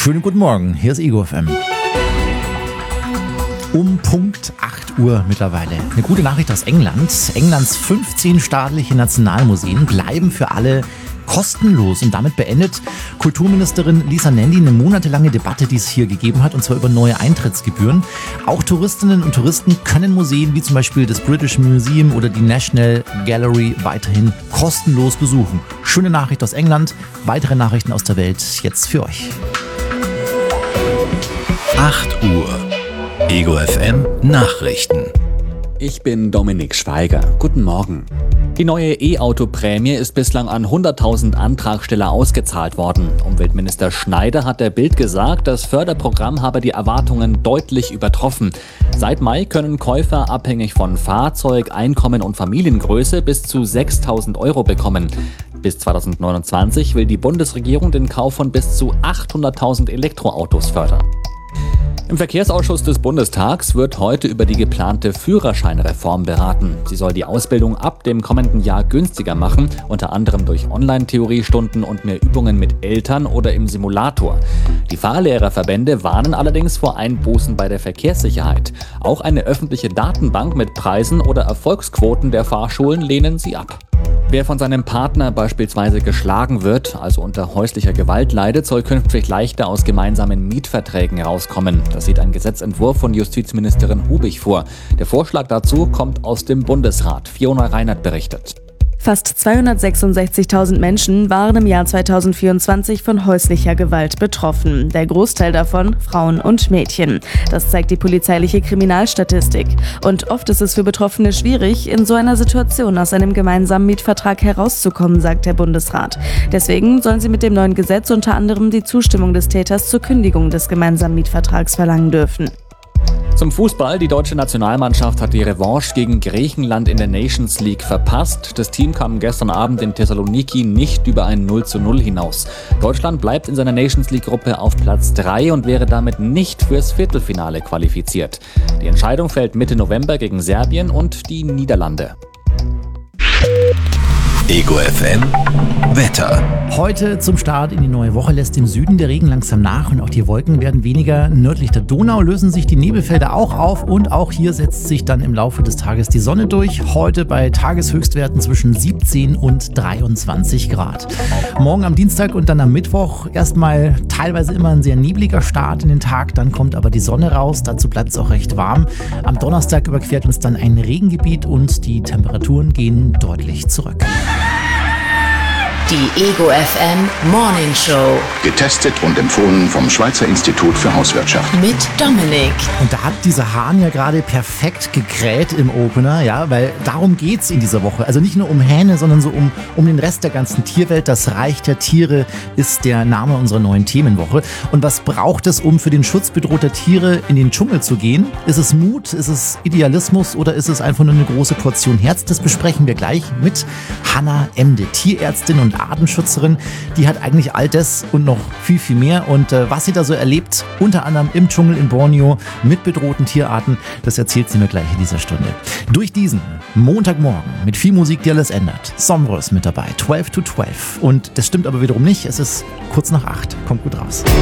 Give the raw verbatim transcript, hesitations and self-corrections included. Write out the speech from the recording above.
Schönen guten Morgen, hier ist Ego F M. Um Punkt acht Uhr mittlerweile. Eine gute Nachricht aus England. Englands fünfzehn staatliche Nationalmuseen bleiben für alle kostenlos. Und damit beendet Kulturministerin Lisa Nandy eine monatelange Debatte, die es hier gegeben hat, und zwar über neue Eintrittsgebühren. Auch Touristinnen und Touristen können Museen wie zum Beispiel das British Museum oder die National Gallery weiterhin kostenlos besuchen. Schöne Nachricht aus England. Weitere Nachrichten aus der Welt jetzt für euch. acht Uhr. Ego F M Nachrichten. Ich bin Dominik Schweiger. Guten Morgen. Die neue E-Auto-Prämie ist bislang an hunderttausend Antragsteller ausgezahlt worden. Umweltminister Schneider hat der Bild gesagt, das Förderprogramm habe die Erwartungen deutlich übertroffen. Seit Mai können Käufer abhängig von Fahrzeug, Einkommen und Familiengröße bis zu sechstausend Euro bekommen. Bis zweitausendneunundzwanzig will die Bundesregierung den Kauf von bis zu achthunderttausend Elektroautos fördern. Im Verkehrsausschuss des Bundestags wird heute über die geplante Führerscheinreform beraten. Sie soll die Ausbildung ab dem kommenden Jahr günstiger machen, unter anderem durch Online-Theoriestunden und mehr Übungen mit Eltern oder im Simulator. Die Fahrlehrerverbände warnen allerdings vor Einbußen bei der Verkehrssicherheit. Auch eine öffentliche Datenbank mit Preisen oder Erfolgsquoten der Fahrschulen lehnen sie ab. Wer von seinem Partner beispielsweise geschlagen wird, also unter häuslicher Gewalt leidet, soll künftig leichter aus gemeinsamen Mietverträgen rauskommen. Das sieht ein Gesetzentwurf von Justizministerin Hubig vor. Der Vorschlag dazu kommt aus dem Bundesrat. Fiona Reinert berichtet. Fast zweihundertsechsundsechzigtausend Menschen waren im Jahr zweitausendvierundzwanzig von häuslicher Gewalt betroffen. Der Großteil davon Frauen und Mädchen. Das zeigt die polizeiliche Kriminalstatistik. Und oft ist es für Betroffene schwierig, in so einer Situation aus einem gemeinsamen Mietvertrag herauszukommen, sagt der Bundesrat. Deswegen sollen sie mit dem neuen Gesetz unter anderem die Zustimmung des Täters zur Kündigung des gemeinsamen Mietvertrags verlangen dürfen. Zum Fußball. Die deutsche Nationalmannschaft hat die Revanche gegen Griechenland in der Nations League verpasst. Das Team kam gestern Abend in Thessaloniki nicht über ein null zu null hinaus. Deutschland bleibt in seiner Nations League-Gruppe auf Platz drei und wäre damit nicht fürs Viertelfinale qualifiziert. Die Entscheidung fällt Mitte November gegen Serbien und die Niederlande. Ego F M Wetter. Heute zum Start in die neue Woche lässt im Süden der Regen langsam nach und auch die Wolken werden weniger. Nördlich der Donau lösen sich die Nebelfelder auch auf und auch hier setzt sich dann im Laufe des Tages die Sonne durch. Heute bei Tageshöchstwerten zwischen siebzehn und dreiundzwanzig Grad. Morgen am Dienstag und dann am Mittwoch erstmal teilweise immer ein sehr nebliger Start in den Tag, dann kommt aber die Sonne raus, dazu bleibt es auch recht warm. Am Donnerstag überquert uns dann ein Regengebiet und die Temperaturen gehen deutlich zurück. Die Ego F M Morning Show. Getestet und empfohlen vom Schweizer Institut für Hauswirtschaft. Mit Dominik. Und da hat dieser Hahn ja gerade perfekt gekräht im Opener, ja, weil darum geht's in dieser Woche. Also nicht nur um Hähne, sondern so um, um den Rest der ganzen Tierwelt. Das Reich der Tiere ist der Name unserer neuen Themenwoche. Und was braucht es, um für den Schutz bedrohter Tiere in den Dschungel zu gehen? Ist es Mut? Ist es Idealismus? Oder ist es einfach nur eine große Portion Herz? Das besprechen wir gleich mit Hanna Emde, Tierärztin und Artenschützerin. Die hat eigentlich all das und noch viel, viel mehr. Und äh, was sie da so erlebt, unter anderem im Dschungel in Borneo mit bedrohten Tierarten, das erzählt sie mir gleich in dieser Stunde. Durch diesen Montagmorgen mit viel Musik, die alles ändert. Sombrus mit dabei, zwölf to zwölf. Und das stimmt aber wiederum nicht. Es ist kurz nach acht. Kommt gut raus.